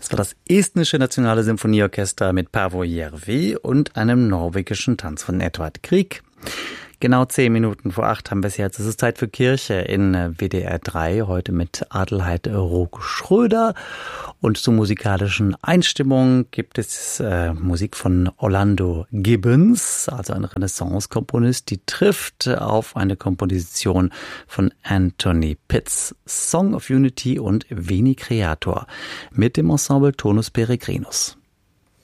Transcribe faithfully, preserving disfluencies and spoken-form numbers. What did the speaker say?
Das war das estnische Nationale Symphonieorchester mit Paavo Järvi und einem norwegischen Tanz von Edvard Grieg. Genau zehn Minuten vor acht haben wir es jetzt. Es ist Zeit für Kirche in W D R drei, heute mit Adelheid Rook-Schröder. Und zur musikalischen Einstimmung gibt es äh, Musik von Orlando Gibbons, also ein Renaissance-Komponist, die trifft auf eine Komposition von Anthony Pitts, Song of Unity und Veni Creator, mit dem Ensemble Tonus Peregrinus.